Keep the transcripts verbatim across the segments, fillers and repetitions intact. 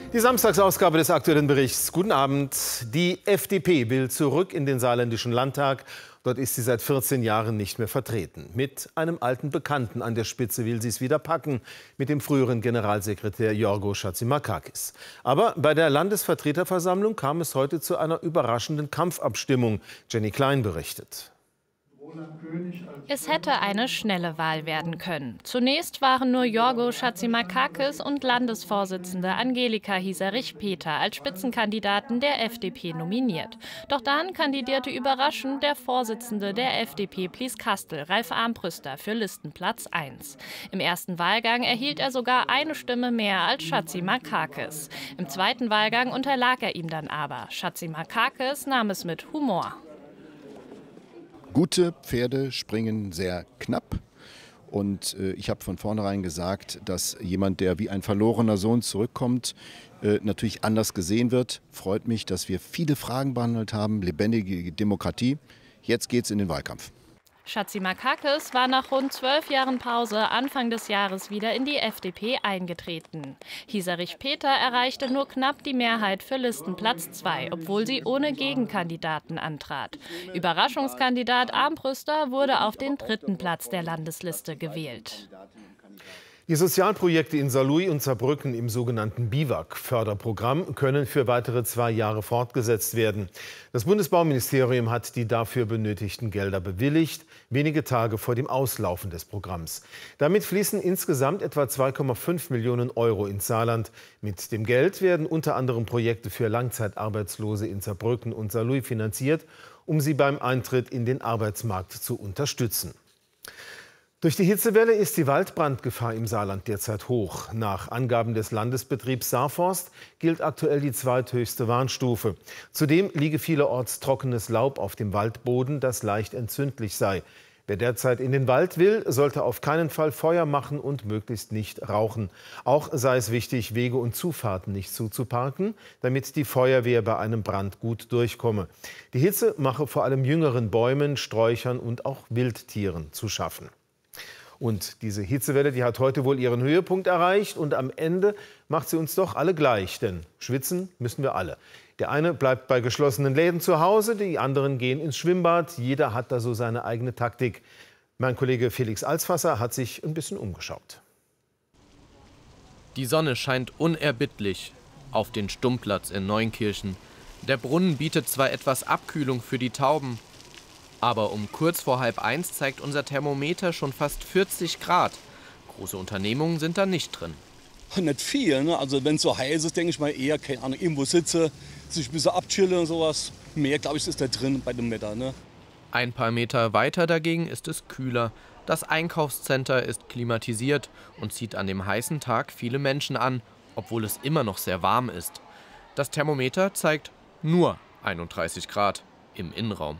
Die Samstagsausgabe des Aktuellen Berichts. Guten Abend. Die F D P will zurück in den Saarländischen Landtag. Dort ist sie seit vierzehn Jahren nicht mehr vertreten. Mit einem alten Bekannten an der Spitze will sie es wieder packen, mit dem früheren Generalsekretär Giorgos Chatzimarkakis. Aber bei der Landesvertreterversammlung kam es heute zu einer überraschenden Kampfabstimmung. Jenny Klein berichtet. Es hätte eine schnelle Wahl werden können. Zunächst waren nur Giorgos Chatzimarkakis und Landesvorsitzende Angelika Hieserich-Peter als Spitzenkandidaten der F D P nominiert. Doch dann kandidierte überraschend der Vorsitzende der F D P Plieskastel, Ralf Armbrüster, für Listenplatz eins. Im ersten Wahlgang erhielt er sogar eine Stimme mehr als Chatzimarkakis. Im zweiten Wahlgang unterlag er ihm dann aber. Chatzimarkakis nahm es mit Humor. Gute Pferde springen sehr knapp und äh, ich habe von vornherein gesagt, dass jemand, der wie ein verlorener Sohn zurückkommt, äh, natürlich anders gesehen wird. Freut mich, dass wir viele Fragen behandelt haben, lebendige Demokratie. Jetzt geht's in den Wahlkampf. Chatzimarkakis war nach rund zwölf Jahren Pause Anfang des Jahres wieder in die F D P eingetreten. Hieserich-Peter erreichte nur knapp die Mehrheit für Listenplatz zwei, obwohl sie ohne Gegenkandidaten antrat. Überraschungskandidat Armbrüster wurde auf den dritten Platz der Landesliste gewählt. Die Sozialprojekte in Saarlouis und Saarbrücken im sogenannten BIWAG-Förderprogramm können für weitere zwei Jahre fortgesetzt werden. Das Bundesbauministerium hat die dafür benötigten Gelder bewilligt, wenige Tage vor dem Auslaufen des Programms. Damit fließen insgesamt etwa zwei Komma fünf Millionen Euro ins Saarland. Mit dem Geld werden unter anderem Projekte für Langzeitarbeitslose in Saarbrücken und Saarlouis finanziert, um sie beim Eintritt in den Arbeitsmarkt zu unterstützen. Durch die Hitzewelle ist die Waldbrandgefahr im Saarland derzeit hoch. Nach Angaben des Landesbetriebs Saarforst gilt aktuell die zweithöchste Warnstufe. Zudem liege vielerorts trockenes Laub auf dem Waldboden, das leicht entzündlich sei. Wer derzeit in den Wald will, sollte auf keinen Fall Feuer machen und möglichst nicht rauchen. Auch sei es wichtig, Wege und Zufahrten nicht zuzuparken, damit die Feuerwehr bei einem Brand gut durchkomme. Die Hitze mache vor allem jüngeren Bäumen, Sträuchern und auch Wildtieren zu schaffen. Und diese Hitzewelle, die hat heute wohl ihren Höhepunkt erreicht. Und am Ende macht sie uns doch alle gleich. Denn schwitzen müssen wir alle. Der eine bleibt bei geschlossenen Läden zu Hause, die anderen gehen ins Schwimmbad. Jeder hat da so seine eigene Taktik. Mein Kollege Felix Alsfasser hat sich ein bisschen umgeschaut. Die Sonne scheint unerbittlich auf den Stummplatz in Neunkirchen. Der Brunnen bietet zwar etwas Abkühlung für die Tauben, aber um kurz vor halb eins zeigt unser Thermometer schon fast vierzig Grad. Große Unternehmungen sind da nicht drin. Nicht viel, ne? Also wenn es so heiß ist, denke ich mal eher, keine Ahnung, irgendwo sitze, sich ein bisschen abchillen und sowas. Mehr, glaube ich, ist da drin bei dem Wetter. Ne? Ein paar Meter weiter dagegen ist es kühler. Das Einkaufscenter ist klimatisiert und zieht an dem heißen Tag viele Menschen an, obwohl es immer noch sehr warm ist. Das Thermometer zeigt nur einunddreißig Grad im Innenraum.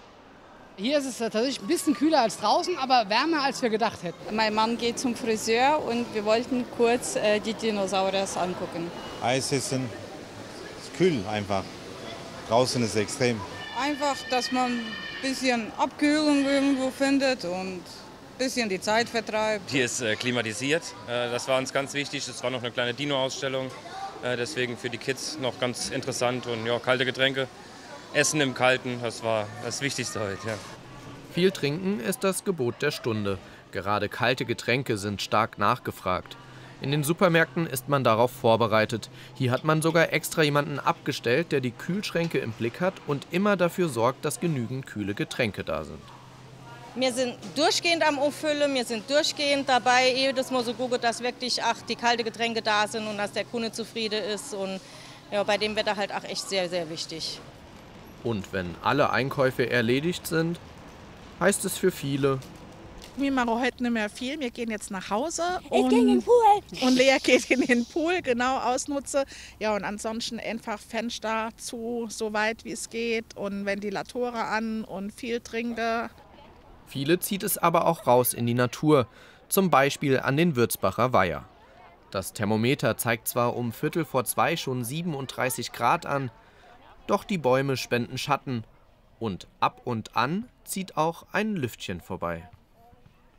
Hier ist es tatsächlich ein bisschen kühler als draußen, aber wärmer als wir gedacht hätten. Mein Mann geht zum Friseur und wir wollten kurz äh, die Dinosaurier angucken. Eis essen, ist kühl einfach. Draußen ist es extrem. Einfach, dass man ein bisschen Abkühlung irgendwo findet und ein bisschen die Zeit vertreibt. Hier ist äh, klimatisiert, äh, das war uns ganz wichtig. Es war noch eine kleine Dino-Ausstellung, äh, deswegen für die Kids noch ganz interessant. Und ja, kalte Getränke. Essen im Kalten, das war das Wichtigste heute. Ja. Viel trinken ist das Gebot der Stunde. Gerade kalte Getränke sind stark nachgefragt. In den Supermärkten ist man darauf vorbereitet. Hier hat man sogar extra jemanden abgestellt, der die Kühlschränke im Blick hat und immer dafür sorgt, dass genügend kühle Getränke da sind. Wir sind durchgehend am Auffüllen, wir sind durchgehend dabei, jedes Mal so gucken, dass wirklich ach, die kalten Getränke da sind und dass der Kunde zufrieden ist. Und ja, bei dem Wetter halt auch echt sehr, sehr wichtig. Und wenn alle Einkäufe erledigt sind, heißt es für viele: Wir machen heute nicht mehr viel, wir gehen jetzt nach Hause. Ich gehe in den Pool. Und Lea geht in den Pool, genau, ausnutze. Ja, und ansonsten einfach Fenster zu, so weit wie es geht. Und Ventilatoren an und viel trinken. Viele zieht es aber auch raus in die Natur, zum Beispiel an den Würzbacher Weiher. Das Thermometer zeigt zwar um Viertel vor zwei schon siebenunddreißig Grad an, doch die Bäume spenden Schatten und ab und an zieht auch ein Lüftchen vorbei.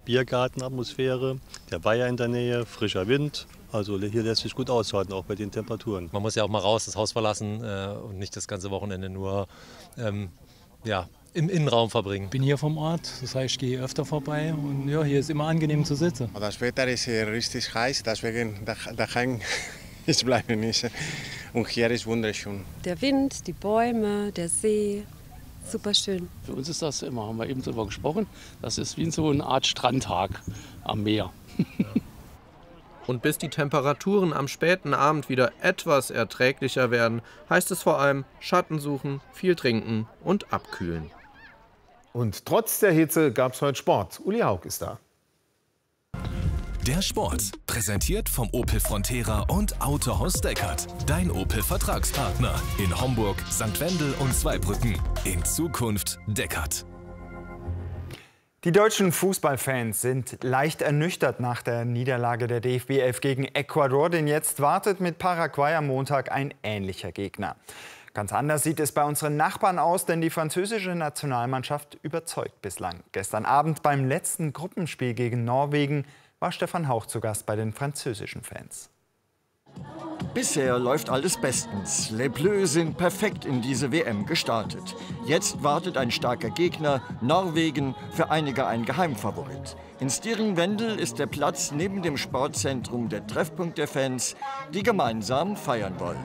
Biergartenatmosphäre, der Weiher in der Nähe, frischer Wind. Also hier lässt sich gut aushalten, auch bei den Temperaturen. Man muss ja auch mal raus, das Haus verlassen äh, und nicht das ganze Wochenende nur ähm, ja, im Innenraum verbringen. Ich bin hier vom Ort, das heißt, ich gehe öfter vorbei und ja, hier ist immer angenehm zu sitzen. Das Wetter ist hier richtig heiß, deswegen daheim ich bleibe nicht. Und hier ist wunderschön. Der Wind, die Bäume, der See, super schön. Für uns ist das immer, haben wir eben darüber gesprochen, das ist wie so eine Art Strandtag am Meer. Und bis die Temperaturen am späten Abend wieder etwas erträglicher werden, heißt es vor allem Schatten suchen, viel trinken und abkühlen. Und trotz der Hitze gab es heute Sport. Uli Haug ist da. Der Sport, präsentiert vom Opel Frontera und Autohaus Deckert. Dein Opel-Vertragspartner in Homburg, Sankt Wendel und Zweibrücken. In Zukunft Deckert. Die deutschen Fußballfans sind leicht ernüchtert nach der Niederlage der D F B elf gegen Ecuador, denn jetzt wartet mit Paraguay am Montag ein ähnlicher Gegner. Ganz anders sieht es bei unseren Nachbarn aus, denn die französische Nationalmannschaft überzeugt bislang. Gestern Abend beim letzten Gruppenspiel gegen Norwegen war Stefan Hauch zu Gast bei den französischen Fans. Bisher läuft alles bestens. Les Bleus sind perfekt in diese W M gestartet. Jetzt wartet ein starker Gegner, Norwegen, für einige ein Geheimfavorit. In Stiring-Wendel ist der Platz neben dem Sportzentrum der Treffpunkt der Fans, die gemeinsam feiern wollen.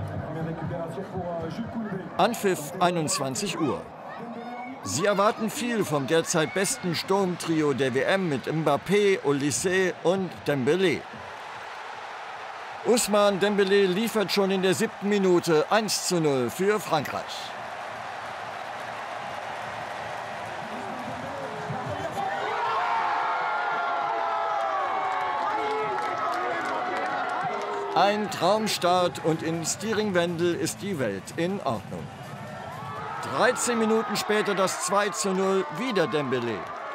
Anpfiff einundzwanzig Uhr. Sie erwarten viel vom derzeit besten Sturmtrio der W M mit Mbappé, Olise und Dembélé. Ousmane Dembélé liefert schon in der siebten Minute eins zu null für Frankreich. Ein Traumstart und in Stiring-Wendel ist die Welt in Ordnung. dreizehn Minuten später das zwei zu null, wieder Dembélé.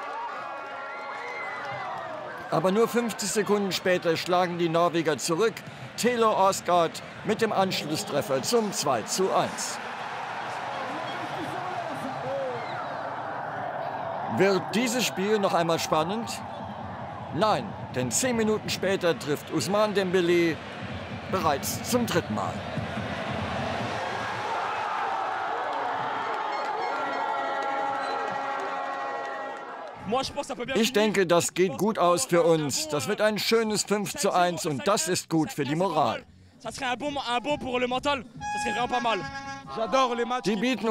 Aber nur fünfzig Sekunden später schlagen die Norweger zurück. Taylor Osgaard mit dem Anschlusstreffer zum zwei zu eins. Wird dieses Spiel noch einmal spannend? Nein, denn zehn Minuten später trifft Ousmane Dembélé bereits zum dritten Mal. Ich denke, das geht gut aus für uns. Das wird ein schönes fünf zu eins und das ist gut für die Moral. Die bieten